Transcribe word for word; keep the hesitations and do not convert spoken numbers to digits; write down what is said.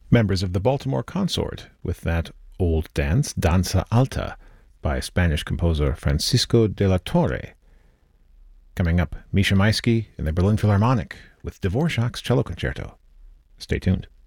Members of the Baltimore Consort with that old dance, Danza Alta, by Spanish composer Francisco de la Torre. Coming up, Misha Maisky and the Berlin Philharmonic with Dvorak's Cello Concerto. Stay tuned.